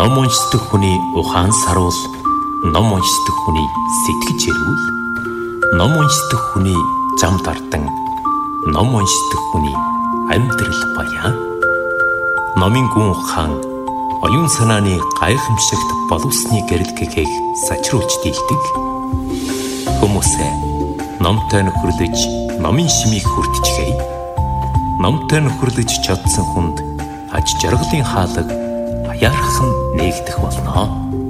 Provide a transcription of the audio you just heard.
Ном уншдаг хүний ухаан саруул, ном уншдаг хүний сэтгэж эрүүл, ном уншдаг хүний зам дардан, ном уншдаг хүний амьдрал баян. Номын гүн ухаан оюун санааны гайхамшигт боловсны гэрэлгэгийг сачруулж дийлдэг. Хүмүүсээ номтой нөхөрлөж, номын шимийг хүртчихье. Номтой нөхөрлөж чадсан хүнд аж жаргалын хаалга баярхан нээгдэх болно.